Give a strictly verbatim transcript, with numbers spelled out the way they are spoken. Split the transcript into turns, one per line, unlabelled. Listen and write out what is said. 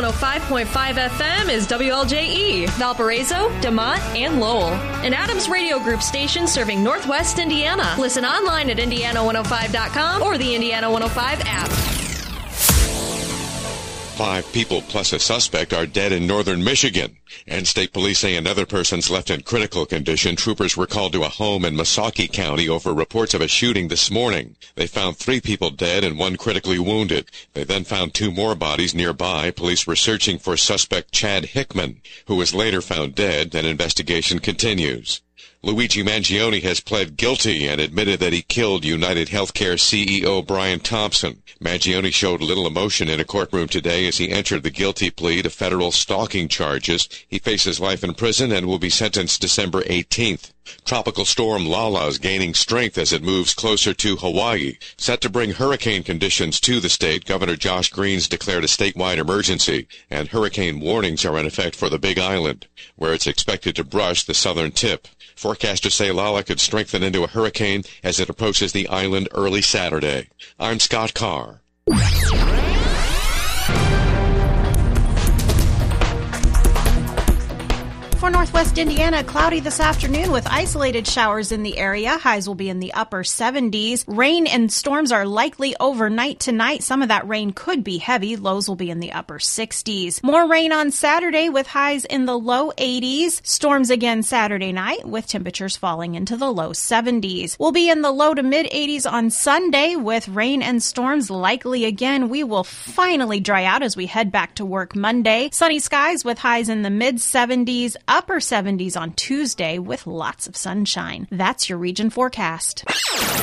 oh five point five F M is W L J E, Valparaiso, DeMont, and Lowell. An Adams Radio Group station serving Northwest Indiana. Listen online at indiana one oh five dot com or the Indiana one oh five app.
Five people plus a suspect are dead in northern Michigan. And state police say another person's left in critical condition. Troopers were called to a home in Missaukee County over reports of a shooting this morning. They found three people dead and one critically wounded. They then found two more bodies nearby. Police were searching for suspect Chad Hickman, who was later found dead. An investigation continues. Luigi Mangione has pled guilty and admitted that he killed United Healthcare C E O Brian Thompson. Mangione showed little emotion in a courtroom today as he entered the guilty plea to federal stalking charges. He faces life in prison and will be sentenced December eighteenth. Tropical storm Lala is gaining strength as it moves closer to Hawaii. Set to bring hurricane conditions to the state, Governor Josh Green's declared a statewide emergency, and hurricane warnings are in effect for the Big Island, where it's expected to brush the southern tip. Forecasters say Lala could strengthen into a hurricane as it approaches the island early Saturday. I'm Scott Carr.
For Northwest Indiana, cloudy this afternoon with isolated showers in the area. Highs will be in the upper seventies. Rain and storms are likely overnight tonight. Some of that rain could be heavy. Lows will be in the upper sixties. More rain on Saturday with highs in the low eighties. Storms again Saturday night with temperatures falling into the low seventies. We'll be in the low to mid eighties on Sunday with rain and storms likely again. We will finally dry out as we head back to work Monday. Sunny skies with highs in the mid seventies. Upper seventies on Tuesday with lots of sunshine. That's your region forecast.